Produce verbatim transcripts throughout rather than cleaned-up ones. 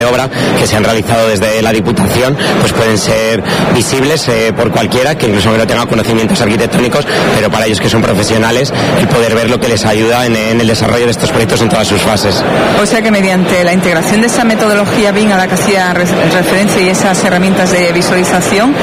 obra que se han realizado desde la Diputación pues pueden ser visibles eh, por cualquiera que incluso no tenga conocimientos arquitectónicos, pero para ellos que son profesionales el poder ver lo que les ayuda en, en el desarrollo de estos proyectos en todas sus fases. O sea que mediante la integración de esa metodología B I M a la que hacía referencia y esas herramientas de visualización,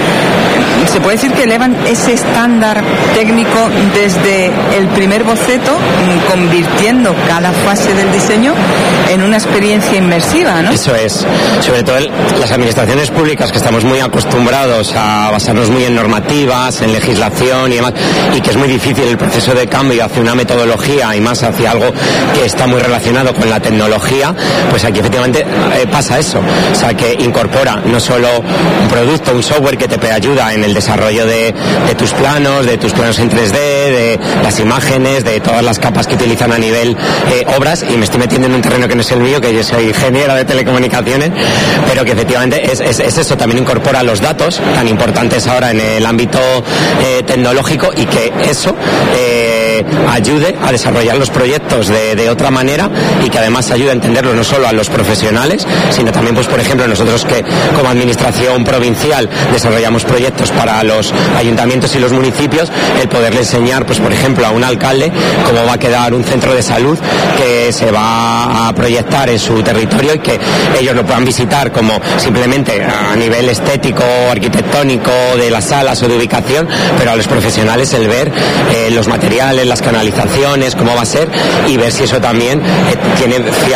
se puede decir que elevan ese estándar técnico desde el primer boceto, convirtiendo cada fase del diseño en una experiencia inmersiva, ¿no? Eso es. Sobre todo el, las administraciones públicas, que estamos muy acostumbrados a basarnos muy en normativas, en legislación y demás, y que es muy difícil el proceso de cambio hacia una metodología y más hacia algo que está muy relacionado con la tecnología, pues aquí efectivamente eh, pasa eso. O sea, que incorpora no solo un producto, un software que te ayuda en el desarrollo de, de tus planos, de tus planos en tres D, de las imágenes, de todas las capas que utilizan a nivel eh, obras, y me estoy metiendo en un terreno que no es el mío, que yo soy ingeniero de telecomunicaciones, pero que efectivamente es, es, es eso, también incorpora los datos tan importantes ahora en el ámbito eh, tecnológico, y que eso eh, ayude a desarrollar los proyectos de, de otra manera, y que además ayude a entenderlo no solo a los profesionales, sino también, pues por ejemplo, nosotros que como administración provincial desarrollamos proyectos para los ayuntamientos y los municipios, el poderle enseñar, pues por ejemplo, a un alcalde cómo va a quedar un centro de salud que se va a proyectar en su territorio, y que ellos lo puedan visitar como simplemente a nivel estético, arquitectónico, de las salas o de ubicación, pero a los profesionales el ver eh, los materiales, las canalizaciones, cómo va a ser, y ver si eso también eh, tiene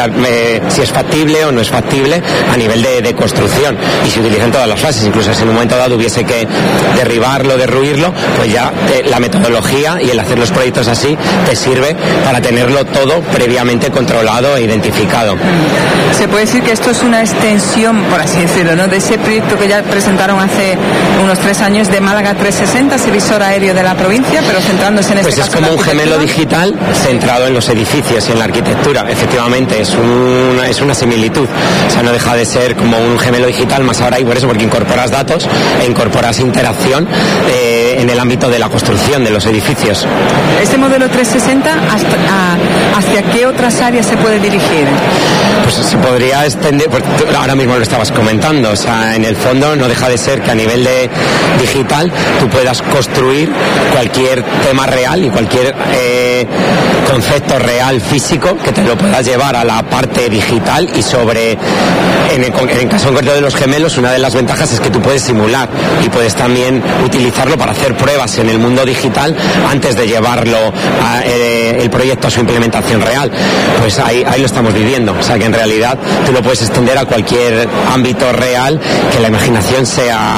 eh, si es factible o no es factible a nivel de, de construcción, y se utilizan todas las fases. Incluso si en un momento dado hubiese que derribarlo, derruirlo, pues ya eh, la metodología y el hacer los proyectos así te sirve para tenerlo todo previamente controlado e identificado. Se puede decir que esto es una extensión, por así decirlo, ¿no?, de ese proyecto que ya presentaron hace unos tres años de Málaga trescientos sesenta, ese visor aéreo de la provincia, pero centrándose en este pues caso. Pues es como un gemelo digital centrado en los edificios y en la arquitectura. Efectivamente, es una, es una similitud. O sea, no deja de ser como un gemelo digital, más ahora, y por eso, porque incorporas datos e incorporas interacción eh, en el ámbito de la construcción de los edificios. ¿Este modelo trescientos sesenta hasta, a, hacia qué otras áreas se puede dirigir? Pues se podría extender, pues, ahora mismo lo estabas comentando, o sea, en el fondo no deja de ser que a nivel de digital tú puedas construir cualquier tema real y cualquier eh, concepto real físico que te lo puedas llevar a la parte digital, y sobre, en el, en el caso concreto de los gemelos, una de las ventajas es que tú puedes simular y puedes también utilizarlo para hacer pruebas en el mundo digital antes de llevarlo a, eh, el proyecto a su implementación real. Pues ahí, ahí lo estamos viviendo, o sea que en realidad tú lo puedes extender a cualquier ámbito real, que la imaginación sea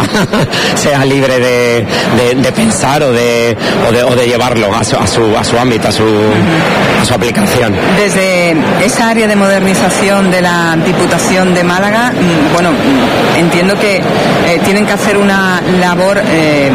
sea libre de, de, de pensar o de, o de o de llevarlo a su, a su, a su ámbito, a su, a su aplicación. Desde esa área de modernización de la Diputación de Málaga, bueno, entiendo que eh, tienen que hacer una labor eh,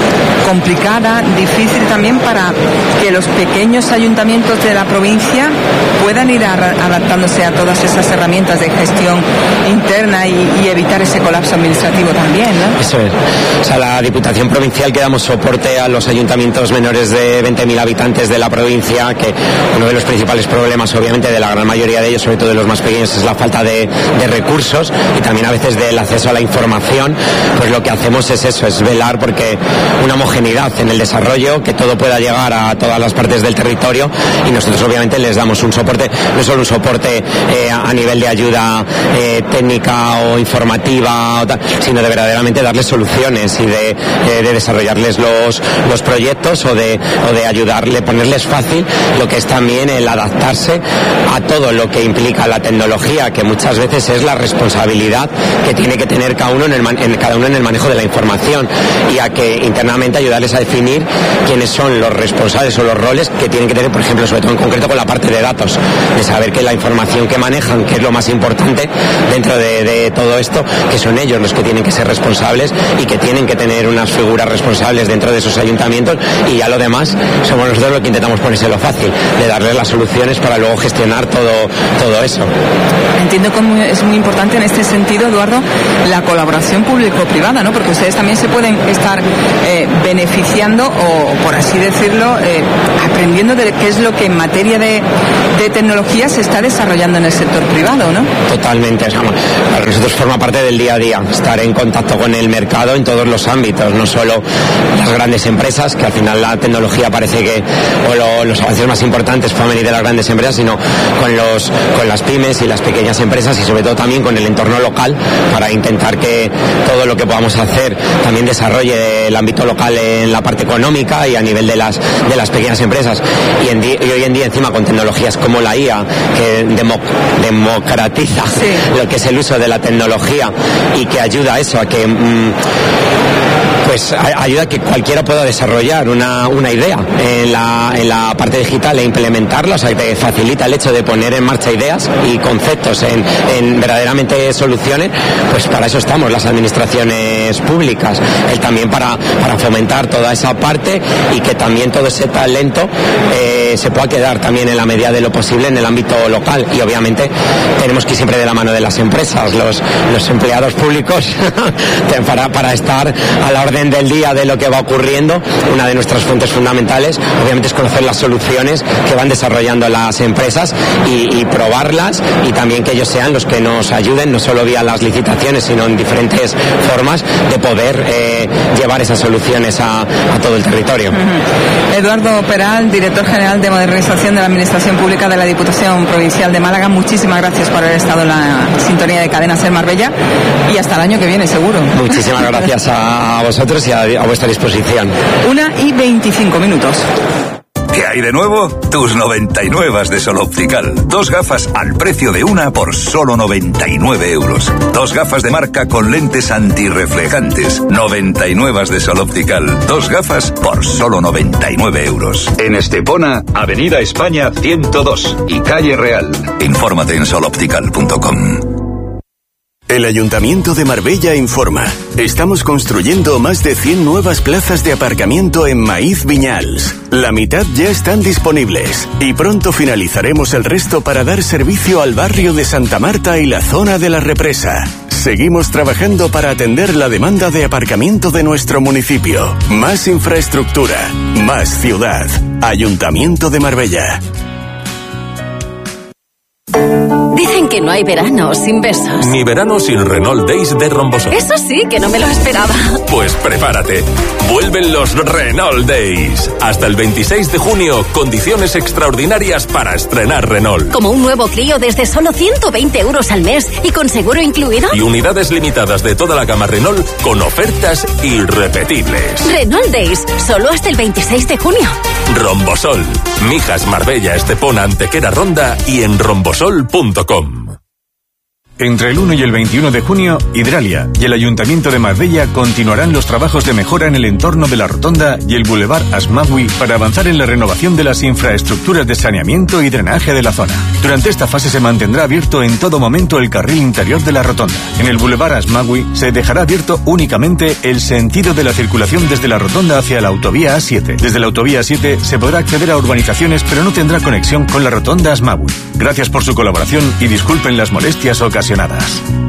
complicada, difícil también, para que los pequeños ayuntamientos de la provincia puedan ir a, adaptándose a todas esas herramientas de gestión interna y, y evitar ese colapso administrativo también, ¿no? Eso es. O sea, la Diputación Provincial, que damos soporte a los ayuntamientos menores de veinte mil habitantes de la provincia, que uno de los principales problemas, obviamente, de la gran mayoría de ellos, sobre todo de los más pequeños, es la falta de, de recursos y también a veces del acceso a la información. Pues lo que hacemos es eso, es velar porque una homogeneidad en el desarrollo, que todo pueda llegar a todas las partes del territorio, y nosotros obviamente les damos un soporte, no solo un soporte eh, a nivel de ayuda eh, técnica o informativa, o tal, sino de verdaderamente darles soluciones y de, eh, de desarrollarles los, los proyectos, o de, o de ayudarle, ponerles fácil lo que es también el adaptarse a todo lo que implica la tecnología, que muchas veces es la responsabilidad que tiene que tener cada uno en el, en, cada uno en el manejo de la información, y a que internamente ayudarles a definir quiénes son los responsables o los roles que tienen que tener, por ejemplo, sobre todo en concreto con la parte de datos, de saber que la información que manejan, que es lo más importante dentro de, de todo esto, que son ellos los que tienen que ser responsables y que tienen que tener unas figuras responsables dentro de esos ayuntamientos, y ya lo demás somos nosotros los que intentamos ponérselo fácil, de darles las soluciones para luego gestionar todo, todo eso. Entiendo que es muy importante en este sentido, Eduardo, la colaboración público-privada, ¿no? Porque ustedes también se pueden estar eh, beneficiando beneficiando o, por así decirlo, eh, aprendiendo de qué es lo que en materia de, de tecnología se está desarrollando en el sector privado, ¿no? Totalmente. Para nosotros forma parte del día a día, estar en contacto con el mercado en todos los ámbitos, no solo las grandes empresas, que al final la tecnología parece que, o lo, los avances más importantes pueden venir de las grandes empresas, sino con, los, con las pymes y las pequeñas empresas, y sobre todo también con el entorno local, para intentar que todo lo que podamos hacer también desarrolle el ámbito local en la parte económica y a nivel de las, de las pequeñas empresas. Y, en di, y hoy en día encima con tecnologías como la I A, que demo, democratiza sí. lo que es el uso de la tecnología y que ayuda a eso, a que mmm, pues a, ayuda a que cualquiera pueda desarrollar una, una idea en la, en la parte digital e implementarla, o sea, que facilita el hecho de poner en marcha ideas y conceptos en, en verdaderamente soluciones. Pues para eso estamos las administraciones públicas, el también para, para fomentar toda esa parte y que también todo ese talento eh, se pueda quedar también en la medida de lo posible en el ámbito local. Y obviamente tenemos que ir siempre de la mano de las empresas, los, los empleados públicos para, para estar a la orden del día de lo que va ocurriendo. Una de nuestras fuentes fundamentales obviamente es conocer las soluciones que van desarrollando las empresas y, y probarlas, y también que ellos sean los que nos ayuden, no solo vía las licitaciones, sino en diferentes formas de poder eh, llevar esas soluciones a, a todo el territorio. Uh-huh. Eduardo Peral, director general de modernización de la Administración Pública de la Diputación Provincial de Málaga, muchísimas gracias por haber estado en la sintonía de Cadena Ser Marbella, y hasta el año que viene seguro. Muchísimas gracias a vosotros y a, a vuestra disposición. Una y veinticinco minutos. ¿Qué hay de nuevo? Tus noventa y nueve de Sol Optical. Dos gafas al precio de una por solo noventa y nueve euros. Dos gafas de marca con lentes antirreflejantes. noventa y nueve de Sol Optical. Dos gafas por solo noventa y nueve euros. En Estepona, Avenida España ciento dos y Calle Real. Infórmate en sol optical punto com. El Ayuntamiento de Marbella informa. Estamos construyendo más de cien nuevas plazas de aparcamiento en Maíz Viñals. La mitad ya están disponibles y pronto finalizaremos el resto para dar servicio al barrio de Santa Marta y la zona de la Represa. Seguimos trabajando para atender la demanda de aparcamiento de nuestro municipio. Más infraestructura, más ciudad. Ayuntamiento de Marbella. Dicen que no hay verano sin besos. Ni verano sin Renault Days de Rombosol. Eso sí, que no me lo esperaba. Pues prepárate. Vuelven los Renault Days. Hasta el veintiséis de junio, condiciones extraordinarias para estrenar Renault. Como un nuevo Clio desde solo ciento veinte euros al mes y con seguro incluido. Y unidades limitadas de toda la gama Renault con ofertas irrepetibles. Renault Days, solo hasta el veintiséis de junio. Rombosol. Mijas, Marbella, Estepona, Antequera, Ronda y en rombosol punto com. Entre el uno y el veintiuno de junio, Hidralia y el Ayuntamiento de Marbella continuarán los trabajos de mejora en el entorno de la Rotonda y el Boulevard Asmagui para avanzar en la renovación de las infraestructuras de saneamiento y drenaje de la zona. Durante esta fase se mantendrá abierto en todo momento el carril interior de la Rotonda. En el Boulevard Asmagui se dejará abierto únicamente el sentido de la circulación desde la Rotonda hacia la autovía A siete. Desde la autovía A siete se podrá acceder a urbanizaciones, pero no tendrá conexión con la Rotonda Asmagui. Gracias por su colaboración y disculpen las molestias ocasionadas.